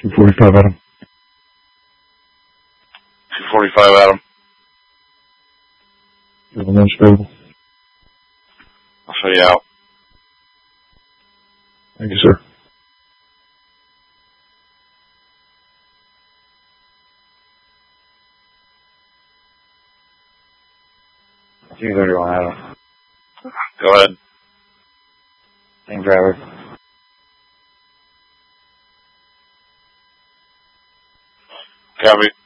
245, Adam. 245, Adam. You have a lunch available? I'll show you out. Thank you, sir. $231, Adam. Go ahead. Same driver. Copy.